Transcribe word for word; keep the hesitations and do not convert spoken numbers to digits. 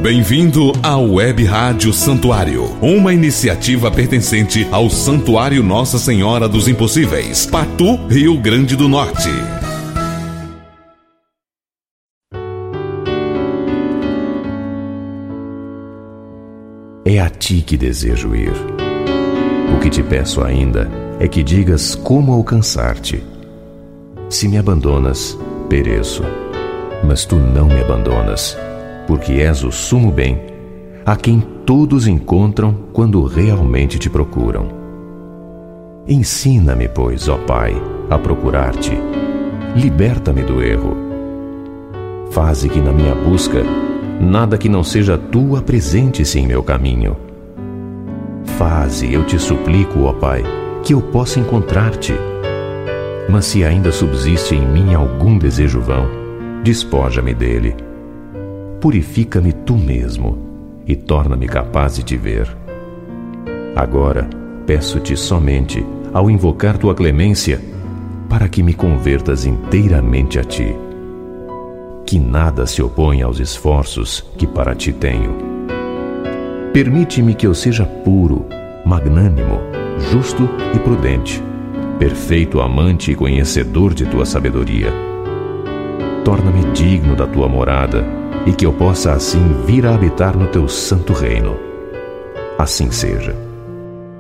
Bem-vindo ao Web Rádio Santuário, uma iniciativa pertencente ao Santuário Nossa Senhora dos Impossíveis, Patu, Rio Grande do Norte. É a ti que desejo ir. O que te peço ainda é que digas como alcançar-te. Se me abandonas, pereço. Mas tu não me abandonas, porque és o sumo bem, a quem todos encontram quando realmente te procuram. Ensina-me, pois, ó Pai, a procurar-te. Liberta-me do erro. Faze que na minha busca nada que não seja tu apresente-se em meu caminho. Faze, eu te suplico, ó Pai, que eu possa encontrar-te. Mas se ainda subsiste em mim algum desejo vão, despoja-me dele. Purifica-me tu mesmo e torna-me capaz de te ver. Agora peço-te somente, ao invocar tua clemência, para que me convertas inteiramente a ti. Que nada se oponha aos esforços que para ti tenho. Permite-me que eu seja puro, magnânimo, justo e prudente, perfeito amante e conhecedor de tua sabedoria. Torna-me digno da tua morada e que eu possa assim vir a habitar no teu santo reino. Assim seja.